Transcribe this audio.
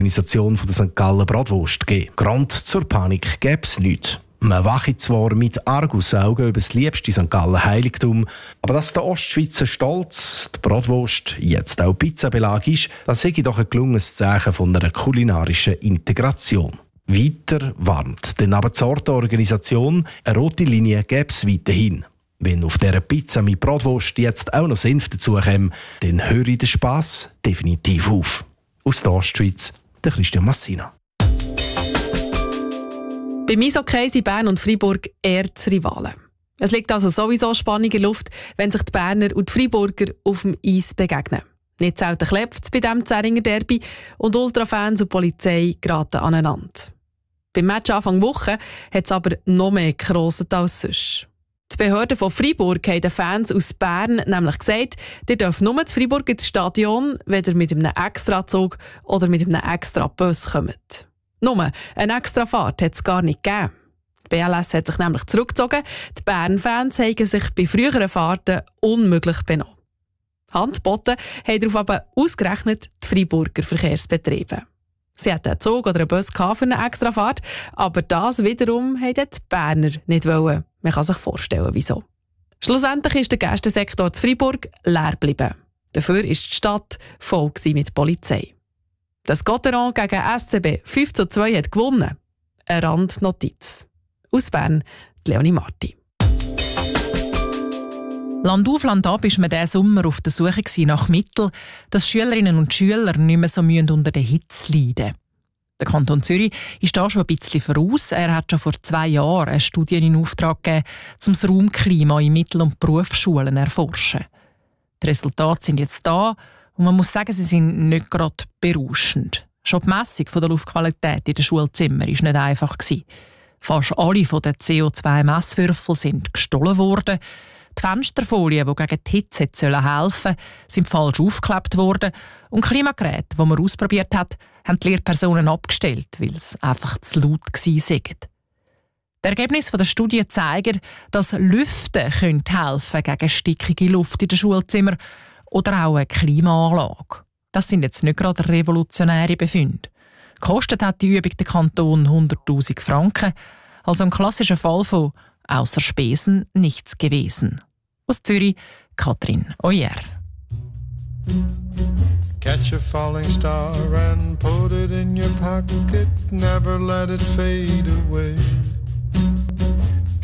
Organisation von der St. Gallen Bratwurst geben. Grund zur Panik gäbe es nichts. Man wache zwar mit Argusaugen über das liebste St. Gallen Heiligtum, aber dass der Ostschweizer Stolz, die Bratwurst, jetzt auch Pizzabelag ist, das sei doch ein gelungenes Zeichen von einer kulinarischen Integration. Weiter warnt die Nabenzorte-Organisation, eine rote Linie gäbe es weiterhin. Wenn auf dieser Pizza mit Bratwurst jetzt auch noch Senf dazukäme, dann höre ich den Spass definitiv auf. Aus der Ostschweiz, der Christian Massina. Beim Eishockey sind Bern und Freiburg Erzrivalen. Es liegt also sowieso Spannung in der Luft, wenn sich die Berner und die Freiburger auf dem Eis begegnen. Nicht selten klebt es bei diesem Zähringer Derby und Ultrafans und Polizei geraten aneinander. Beim Match Anfang Woche hat es aber noch mehr gerostet als sonst. Die Behörden von Freiburg haben den Fans aus Bern nämlich gesagt, ihr dürft nur zu Freiburg ins Stadion, wenn ihr mit einem Extrazug oder mit einem Extrabus kommt. Nur eine Extrafahrt hat es gar nicht gegeben. Die BLS hat sich nämlich zurückgezogen. Die Bern-Fans haben sich bei früheren Fahrten unmöglich benommen. Handboten haben darauf aber ausgerechnet die Freiburger Verkehrsbetriebe. Sie hatten einen Zug oder einen Bus für eine Extrafahrt, aber das wiederum wollten die Berner nicht wollen. Man kann sich vorstellen, wieso. Schlussendlich ist der Gästensektor zu Freiburg leer geblieben. Dafür war die Stadt voll mit Polizei. Das Gotteron gegen SCB 5:2 hat gewonnen. Eine Randnotiz. Aus Bern, Leonie Marti. Land auf, Land ab war man diesen Sommer auf der Suche nach Mitteln, dass Schülerinnen und Schüler nicht mehr so unter der Hitze leiden. Der Kanton Zürich ist da schon ein bisschen voraus. Er hat schon vor 2 Jahren eine Studie in Auftrag gegeben, um das Raumklima in Mittel- und Berufsschulen zu erforschen. Die Resultate sind jetzt da und man muss sagen, sie sind nicht gerade berauschend. Schon die Messung der Luftqualität in den Schulzimmern war nicht einfach. Fast alle der CO2-Messwürfel sind gestohlen worden. Die Fensterfolien, die gegen die Hitze helfen sollen, sind falsch aufgeklebt worden. Und Klimageräte, die man ausprobiert hat, haben die Lehrpersonen abgestellt, weil es einfach zu laut war. Die Ergebnisse der Studie zeigen, dass Lüften helfen könnte gegen stickige Luft in den Schulzimmern oder auch eine Klimaanlage. Das sind jetzt nicht gerade revolutionäre Befunde. Gekostet hat die Übung den Kanton 100'000 Franken, also ein klassischer Fall von «Außer Spesen nichts gewesen». Aus Zürich, Katrin Oyer. Catch a falling star and put it in your pocket, never let it fade away.